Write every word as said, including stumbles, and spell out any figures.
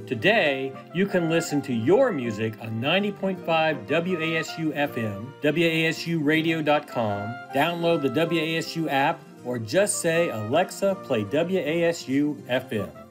Today, you can listen to your music on ninety point five W A S U F M, W A S U radio dot com, download the W A S U app, or just say, Alexa, play W A S U F M.